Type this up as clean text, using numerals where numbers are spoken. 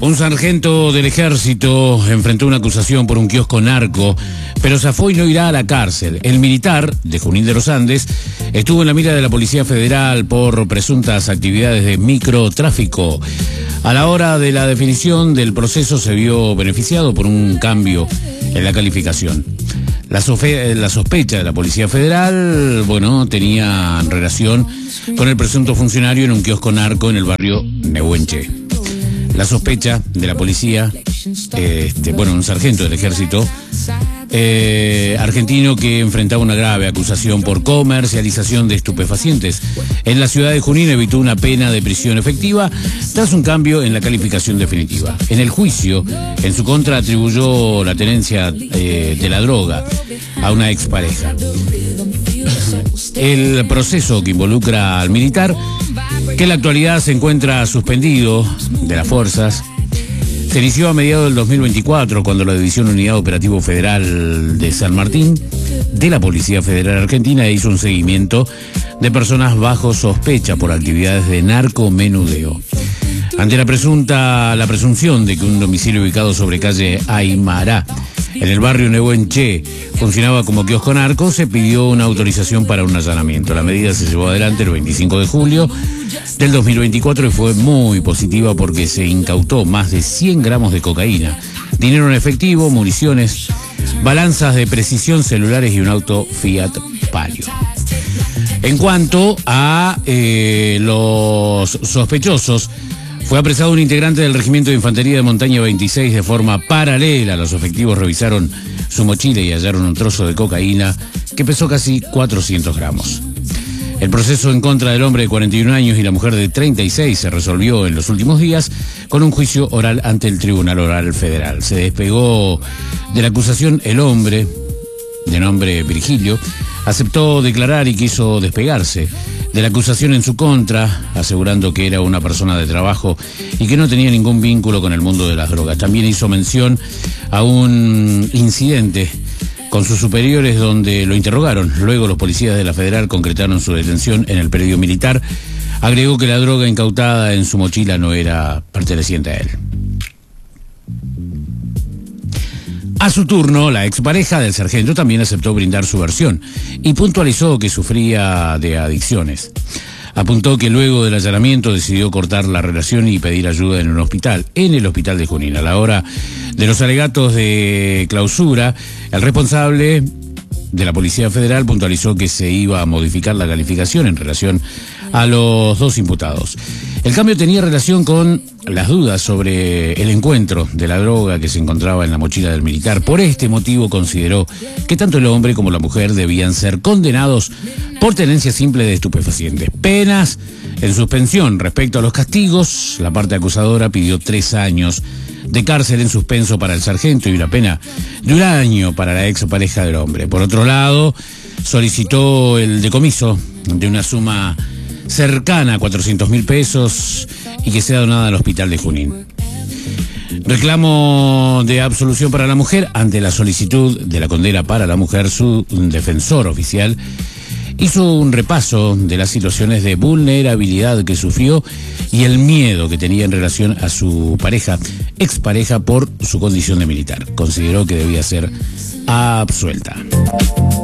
Un sargento del ejército enfrentó una acusación por un kiosco narco, pero zafó y no irá a la cárcel. El militar de Junín de los Andes estuvo en la mira de la Policía Federal por presuntas actividades de microtráfico. A la hora de la definición del proceso se vio beneficiado por un cambio en la calificación. La sospecha de la Policía Federal, tenía relación con el presunto funcionario en un kiosco narco en el barrio Nehuenche. La sospecha de la policía, un sargento del ejército argentino que enfrentaba una grave acusación por comercialización de estupefacientes en la ciudad de Junín evitó una pena de prisión efectiva tras un cambio en la calificación definitiva. En el juicio, en su contra atribuyó la tenencia de la droga a una expareja. El proceso que involucra al militar, que en la actualidad se encuentra suspendido de las fuerzas, se inició a mediados del 2024 cuando la División Unidad Operativo Federal de San Martín de la Policía Federal Argentina hizo un seguimiento de personas bajo sospecha por actividades de narcomenudeo. Ante la presunción de que un domicilio ubicado sobre calle Aymará, en el barrio Nehuenche, funcionaba como kiosco narco, se pidió una autorización para un allanamiento. La medida se llevó adelante el 25 de julio del 2024 y fue muy positiva porque se incautó más de 100 gramos de cocaína, dinero en efectivo, municiones, balanzas de precisión, celulares y un auto Fiat Palio. En cuanto a los sospechosos, fue apresado un integrante del Regimiento de Infantería de Montaña 26 de forma paralela. Los efectivos revisaron su mochila y hallaron un trozo de cocaína que pesó casi 400 gramos. El proceso en contra del hombre de 41 años y la mujer de 36 se resolvió en los últimos días con un juicio oral ante el Tribunal Oral Federal. Se despegó de la acusación el hombre, de nombre Virgilio, aceptó declarar y quiso despegarse de la acusación en su contra, asegurando que era una persona de trabajo y que no tenía ningún vínculo con el mundo de las drogas. También hizo mención a un incidente con sus superiores donde lo interrogaron. Luego los policías de la Federal concretaron su detención en el predio militar. Agregó que la droga incautada en su mochila no era perteneciente a él. A su turno, la expareja del sargento también aceptó brindar su versión y puntualizó que sufría de adicciones. Apuntó que luego del allanamiento decidió cortar la relación y pedir ayuda en el hospital de Junín. A la hora de los alegatos de clausura, el responsable de la Policía Federal puntualizó que se iba a modificar la calificación en relación a los dos imputados. El cambio tenía relación con las dudas sobre el encuentro de la droga que se encontraba en la mochila del militar. Por este motivo consideró que tanto el hombre como la mujer debían ser condenados por tenencia simple de estupefacientes. Penas en suspensión. Respecto a los castigos, la parte acusadora pidió 3 años de cárcel en suspenso para el sargento y una pena de 1 año para la expareja del hombre. Por otro lado, solicitó el decomiso de una suma cercana a 400.000 pesos y que sea donada al hospital de Junín. Reclamo de absolución para la mujer. Ante la solicitud de la condena para la mujer, su defensor oficial hizo un repaso de las situaciones de vulnerabilidad que sufrió y el miedo que tenía en relación a su expareja por su condición de militar. Consideró que debía ser absuelta.